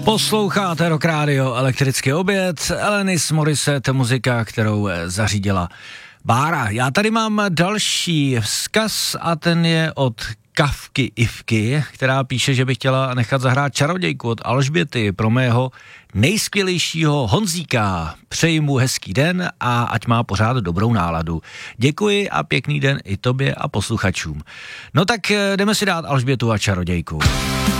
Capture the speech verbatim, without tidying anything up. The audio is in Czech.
Posloucháte Rock Radio, elektrický oběd, Alanis Morissette, muzika, kterou zařídila Bára. Já tady mám další vzkaz a ten je od Kavky Ivky, která píše, že by chtěla nechat zahrát Čarodějku od Alžběty pro mého nejskvělejšího Honzíka. Přeji mu hezký den a ať má pořád dobrou náladu. Děkuji a pěkný den i tobě a posluchačům. No tak jdeme si dát Alžbětu a Čarodějku.